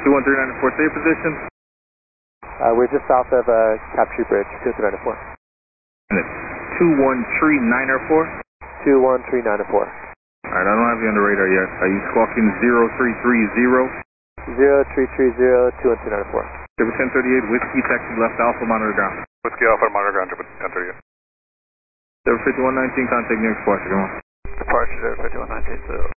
21394, say your position. We're just south of Captree Bridge, 21394. And it's 21394? 21394. Alright, I don't have you on the radar yet. Are you squawking 0330? 0330 21394. Triple 1038, Whiskey Taxi left Alpha, monitor ground. Whiskey Alpha, monitor ground, triple 1038. 5119, contact New York Departure, come on. Departure 5119, so